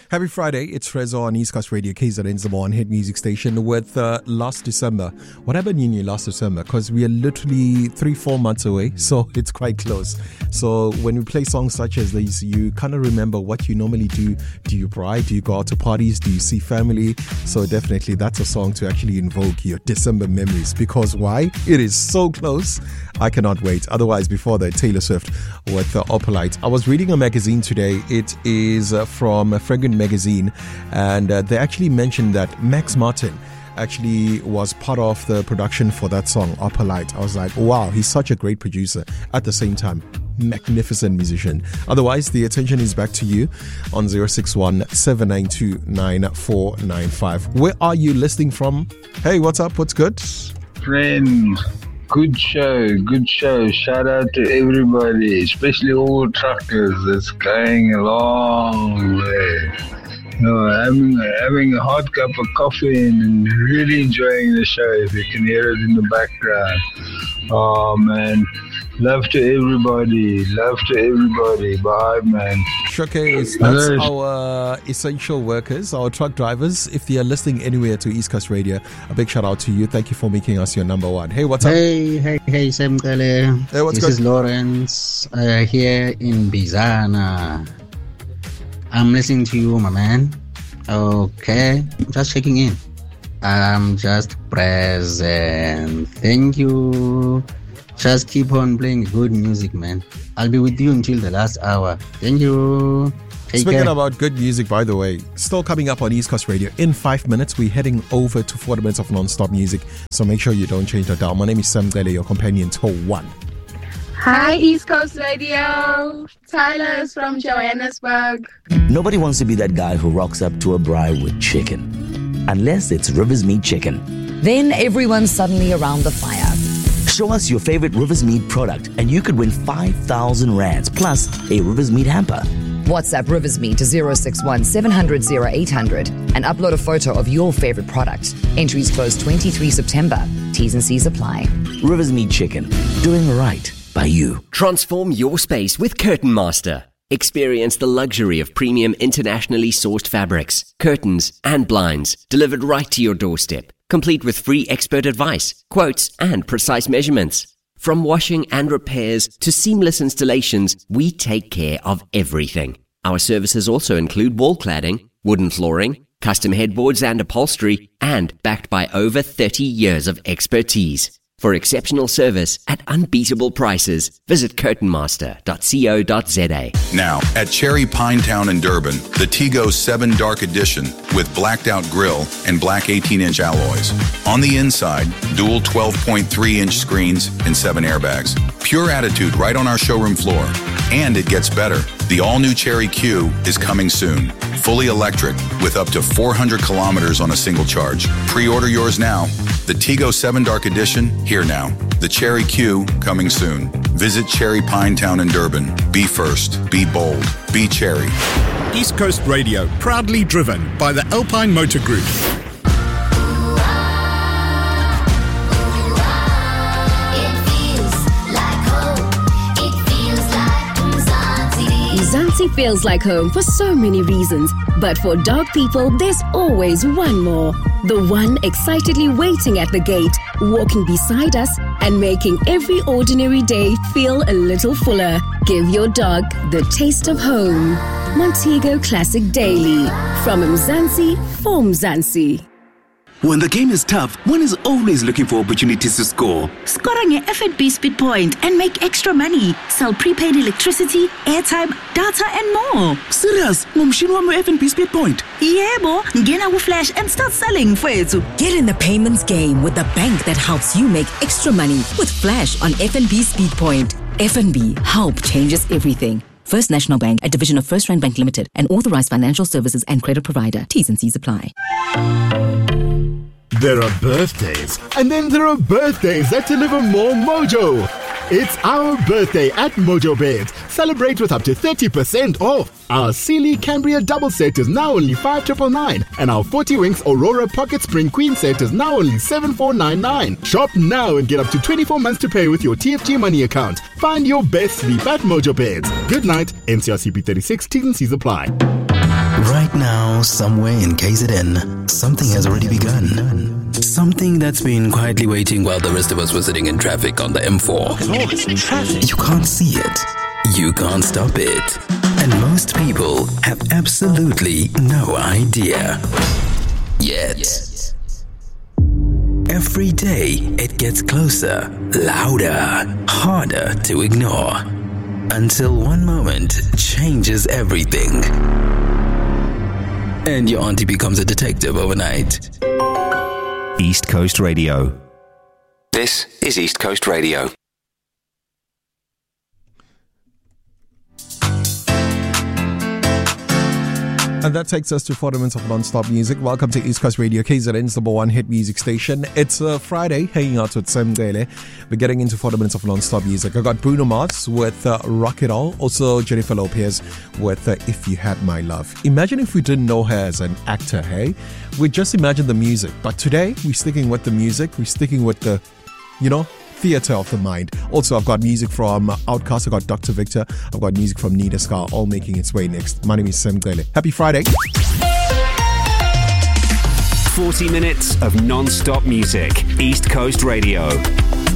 Happy Friday, it's Rezo on East Coast Radio, KZN's the one hit music station with last December. What happened in you last December? Because we are literally 3-4 months away, so it's quite close. So when we play songs such as these, you kind of remember what you normally do. Do you bride? Do you go out to parties? Do you see family? So definitely that's a song to actually invoke your December memories. Because why? It is so close. I cannot wait. Otherwise, before that, Taylor Swift with Opalite. I was reading a magazine today. It is from Fragrant Magazine, and they actually mentioned that Max Martin actually was part of the production for that song, Opalite. I was like, wow, he's such a great producer. At the same time, magnificent musician. Otherwise, the attention is back to you on 061 792 9495. Where are you listening from? Hey, what's up? What's good? Friend, good show. Shout out to everybody, especially all truckers. It's going a long way. Having a hot cup of coffee and really enjoying the show. If you can hear it in the background. Oh man, love to everybody. Bye, man. Showcase, that's our essential workers, our truck drivers. If they are listening anywhere to East Coast Radio, a big shout out to you. Thank you for making us your number one. Hey, what's up? Hey, Sam Kale. Hey, what's this good? Is Lawrence here in Bizana. I'm listening to you, my man. Okay, just checking in. I'm just present. Thank you. Just keep on playing good music, man. I'll be with you until the last hour. Thank you. Speaking about good music, by the way, still coming up on East Coast Radio. In 5 minutes, we're heading over to 40 minutes of non-stop music. So make sure you don't change the dial. My name is Sam Gale, your companion till 1. Hi, East Coast Radio. Tyler is from Johannesburg. Nobody wants to be that guy who rocks up to a braai with chicken. Unless it's Rivers Meat Chicken. Then everyone's suddenly around the fire. Show us your favorite Rivers Meat product and you could win 5,000 rands plus a Rivers Meat hamper. WhatsApp Rivers Meat to 061 700 0800 and upload a photo of your favorite product. Entries close 23 September. T's and C's apply. Rivers Meat Chicken. Doing right by you. Transform your space with Curtain Master. Experience the luxury of premium internationally sourced fabrics, curtains and blinds delivered right to your doorstep, complete with free expert advice, quotes and precise measurements. From washing and repairs to seamless installations, we take care of everything. Our services also include wall cladding, wooden flooring, custom headboards and upholstery, and backed by over 30 years of expertise. For exceptional service at unbeatable prices, visit curtainmaster.co.za. Now, at Cherry Pinetown in Durban, the Tigo 7 Dark Edition with blacked out grille and black 18-inch alloys. On the inside, dual 12.3-inch screens and 7 airbags. Pure attitude right on our showroom floor. And it gets better. The all-new Cherry Q is coming soon. Fully electric with up to 400 kilometers on a single charge. Pre-order yours now. The Tigo 7 Dark Edition, here now. The Cherry Q, coming soon. Visit Cherry Pinetown in Durban. Be first. Be bold. Be Cherry. East Coast Radio, proudly driven by the Alpine Motor Group. Mzansi feels like home for so many reasons, but for dog people, there's always one more. The one excitedly waiting at the gate, walking beside us, and making every ordinary day feel a little fuller. Give your dog the taste of home. Montego Classic Daily. From Mzansi for Mzansi. When the game is tough, one is always looking for opportunities to score. Score on your FNB Speed Point and make extra money. Sell prepaid electricity, airtime, data and more. Serious? Ngumshini wami FNB Speed Point. Yebo, ngena ku-Flash and start selling mfethu. Get in the payments game with the bank that helps you make extra money with Flash on FNB Speed Point. FNB, help changes everything. First National Bank, a division of First Rand Bank Limited, an authorized financial services and credit provider. T's and C's apply. There are birthdays, and then there are birthdays that deliver more mojo. It's our birthday at Mojo Beds. Celebrate with up to 30% off. Our Sealy Cambria double set is now only 5,999, and our 40 Winks Aurora Pocket Spring Queen set is now only 7,499. Shop now and get up to 24 months to pay with your TFG money account. Find your best sleep at Mojo Beds. Good night. NCRCP 36. T's and C's apply. Right now, somewhere in KZN, something has already begun. Something that's been quietly waiting while the rest of us were sitting in traffic on the M4. Oh, it's traffic. You can't see it. You can't stop it. And most people have absolutely no idea. Yet. Every day, it gets closer, louder, harder to ignore. Until one moment changes everything. And your auntie becomes a detective overnight. East Coast Radio. This is East Coast Radio. And that takes us to 40 minutes of non-stop music. Welcome to East Coast Radio, KZN's number one hit music station. It's Friday, hanging out with Semdele. We're getting into 40 minutes of non-stop music. I got Bruno Mars with Rock It All. Also Jennifer Lopez with If You Had My Love. Imagine if we didn't know her as an actor, hey? We just imagine the music. But today, we're sticking with the music. We're sticking with the, theater of the mind. Also, I've got music from Outkast. I've got Dr. Victor. I've got music from Nita Scar, all making its way next. My name is Sam Glele. Happy Friday. 40 minutes of non-stop music. East Coast Radio.